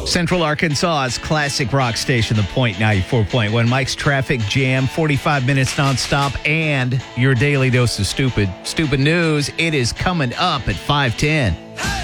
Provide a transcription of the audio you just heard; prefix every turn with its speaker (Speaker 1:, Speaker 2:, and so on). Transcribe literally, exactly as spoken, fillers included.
Speaker 1: Central Arkansas's classic rock station, The Point ninety-four point one. Mike's Traffic Jam, forty-five minutes nonstop, and your daily dose of stupid, stupid news. It is coming up at five ten.